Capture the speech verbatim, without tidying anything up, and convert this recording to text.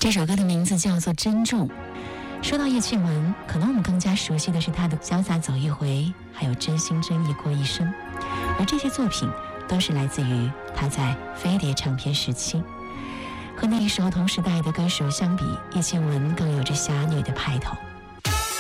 这首歌的名字叫做《珍重》。说到叶倩文，可能我们更加熟悉的是她的《潇洒走一回》，还有《真心真意过一生》，而这些作品都是来自于她在飞碟唱片时期。和那时候同时代的歌手相比，叶倩文更有着侠女的派头。